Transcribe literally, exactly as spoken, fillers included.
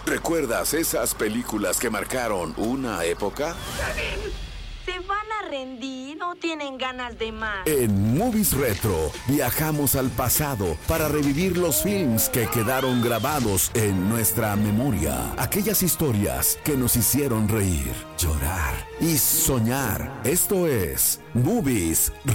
¿Recuerdas esas películas que marcaron una época? ¿Se van a rendir o tienen ganas de más? En Movies Retro viajamos al pasado para revivir los films que quedaron grabados en nuestra memoria. Aquellas historias que nos hicieron reír, llorar y soñar. Esto es Movies